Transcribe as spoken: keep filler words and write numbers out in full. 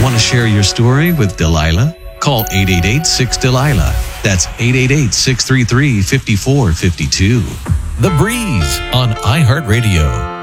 Want to share your story with Delilah? Call eight eight eight, six, Delilah. That's eight eight eight, six three three, five four five two. The Breeze on iHeartRadio.